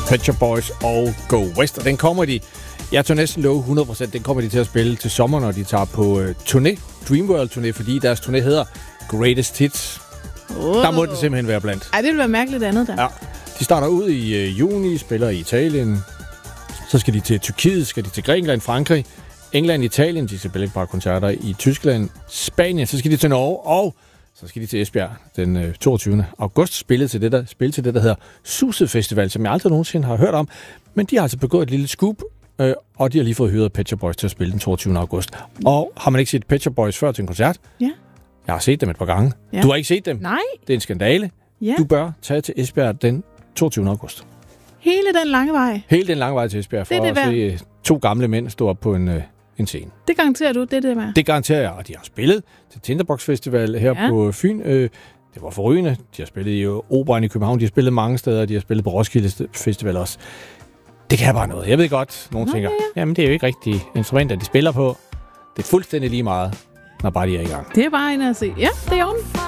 Pet Shop Boys og Go West. Og den kommer de, jeg tør næsten love 100%, den kommer de til at spille til sommer, når de tager på turné, Dreamworld-turné, fordi deres turné hedder Greatest Hits. Der må det simpelthen være blandt. Ej, det vil være mærkeligt andet der. Ja. De starter ud i juni, spiller i Italien. Så skal de til Tyrkiet, skal de til Grækenland, Frankrig, England, Italien. De skal spille et par koncerter i Tyskland, Spanien. Så skal de til Norge, og så skal de til Esbjerg den 22. august. Spille til det, der hedder Suset Festival, som jeg aldrig nogensinde har hørt om. Men de har altså begået et lille scoop, og de har lige fået hyret Pet Shop Boys til at spille den 22. august. Og har man ikke set Pet Shop Boys før til en koncert? Ja. Jeg har set dem et par gange. Ja. Du har ikke set dem? Nej. Det er en skandale. Ja. Du bør tage til Esbjerg den 22. august. Hele den lange vej. Hele den lange vej til Esbjerg for at se to gamle mænd stå op på en scene. Det garanterer du, det med? Det garanterer jeg, og de har spillet til Tinderbox Festival her på Fyn. Det var forrygende. De har spillet i Operaen i København, de har spillet mange steder, de har spillet på Roskilde Festival også. Det kan bare noget. Jeg ved godt, nogen tænker, jamen det er jo ikke rigtige instrumenter, de spiller på. Det er fuldstændig lige meget, når bare de er i gang. Det er bare en at se. Ja, det er jo